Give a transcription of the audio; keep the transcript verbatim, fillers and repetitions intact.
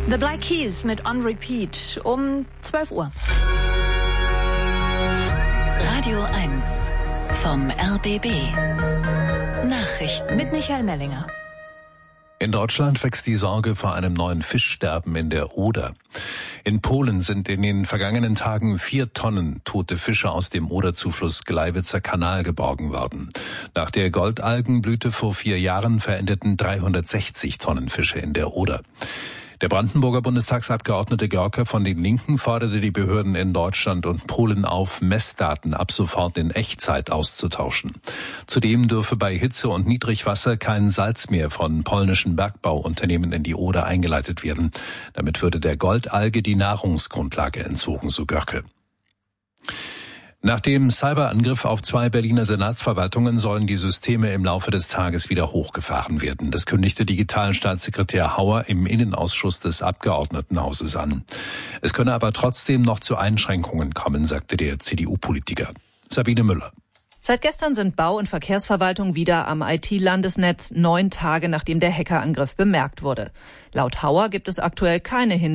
The Black Keys mit On Repeat um zwölf Uhr. Radio eins vom R B B. Nachrichten Mit Michael Mellinger. In Deutschland wächst die Sorge vor einem neuen Fischsterben in der Oder. In Polen sind in den vergangenen Tagen vier Tonnen tote Fische aus dem Oderzufluss Gleiwitzer Kanal geborgen worden. Nach der Goldalgenblüte vor vier Jahren verendeten dreihundertsechzig Tonnen Fische in der Oder. Der Brandenburger Bundestagsabgeordnete Görke von den Linken forderte die Behörden in Deutschland und Polen auf, Messdaten ab sofort in Echtzeit auszutauschen. Zudem dürfe bei Hitze und Niedrigwasser kein Salz mehr von polnischen Bergbauunternehmen in die Oder eingeleitet werden. Damit würde der Goldalge die Nahrungsgrundlage entzogen, so Görke. Nach dem Cyberangriff auf zwei Berliner Senatsverwaltungen sollen die Systeme im Laufe des Tages wieder hochgefahren werden. Das kündigte Digitalstaatssekretär Hauer im Innenausschuss des Abgeordnetenhauses an. Es könne aber trotzdem noch zu Einschränkungen kommen, sagte der C D U-Politiker. Sabine Müller. Seit gestern sind Bau- und Verkehrsverwaltung wieder am I T-Landesnetz, neun Tage nachdem der Hackerangriff bemerkt wurde. Laut Hauer gibt es aktuell keine Hinweise